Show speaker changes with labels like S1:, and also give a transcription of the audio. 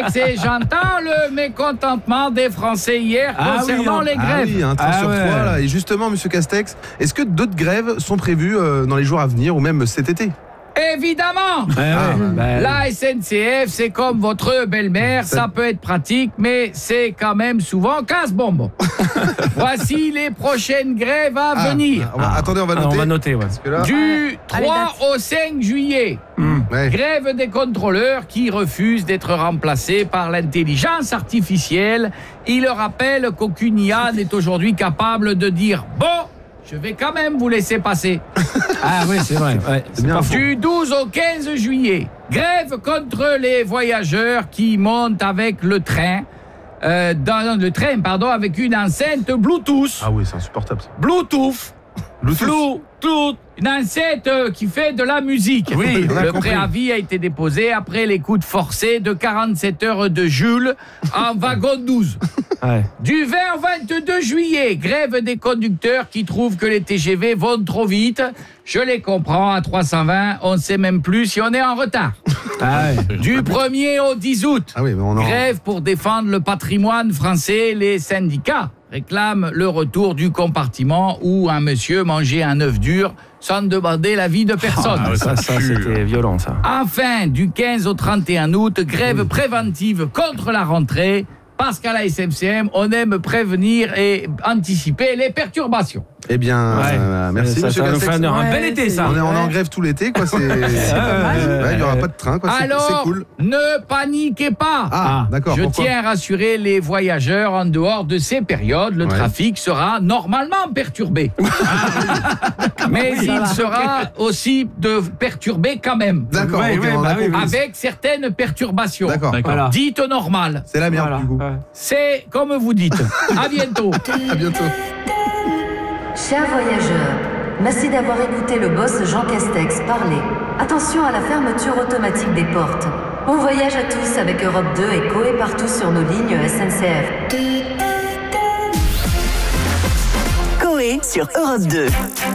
S1: c'est j'entends le mécontentement des Français hier concernant les grèves.
S2: Oui, un train sur trois là. Et justement, Monsieur Castex, est-ce que d'autres grèves sont prévues dans les jours à venir ou même cet été?
S1: Évidemment. La SNCF, c'est comme votre belle-mère, ça peut être pratique, mais c'est quand même souvent casse-bonbon. Voici les prochaines grèves à venir.
S2: Attendez, on va noter.
S3: On va noter, ouais.
S2: Là,
S1: Du 3 au 5 juillet, grève des contrôleurs qui refusent d'être remplacés par l'intelligence artificielle. Il rappelle qu'aucune IA n'est aujourd'hui capable de dire « Bon, je vais quand même vous laisser passer ».
S3: Oui, c'est vrai. Ouais, c'est
S2: bien.
S1: Du 12 au 15 juillet, grève contre les voyageurs qui montent avec le train, avec une enceinte Bluetooth.
S2: Ah oui, c'est insupportable ça.
S1: Bluetooth. Une enceinte qui fait de la musique.
S2: Oui, on a
S1: le
S2: compris.
S1: préavis a été déposé après l'écoute forcée de 47 heures de Jules en wagon 12.
S3: Ouais.
S1: Du 20 au 22 juillet, grève des conducteurs qui trouvent que les TGV vont trop vite. Je les comprends, à 320, on ne sait même plus si on est en retard. Du 1er au 10 août, grève pour défendre le patrimoine français. Les syndicats réclament le retour du compartiment où un monsieur mangeait un œuf dur sans demander l'avis de personne.
S3: Ça, c'était violent, ça.
S1: Enfin, du 15 au 31 août, grève préventive contre la rentrée, parce qu'à la SMCM, on aime prévenir et anticiper les perturbations.
S2: Eh bien, merci, Monsieur
S3: Ça nous fait
S2: Castex.
S3: un bel été, ça.
S2: On est en grève tout l'été, quoi. Il n'y aura pas de train, quoi. C'est
S1: Alors,
S2: cool.
S1: ne paniquez pas.
S2: D'accord.
S1: Je
S2: Pourquoi
S1: tiens à rassurer les voyageurs, en dehors de ces périodes, le trafic sera normalement perturbé. Mais il sera aussi perturbé quand même.
S2: D'accord.
S1: Avec certaines perturbations.
S2: D'accord.
S3: Voilà.
S1: Dites normal.
S2: C'est la merde, du coup.
S1: C'est comme vous dites. À bientôt.
S2: À bientôt.
S4: Chers voyageurs, merci d'avoir écouté le boss Jean Castex parler. Attention à la fermeture automatique des portes. Bon voyage à tous avec Europe 2 et Coé partout sur nos lignes SNCF.
S5: Coé sur Europe 2.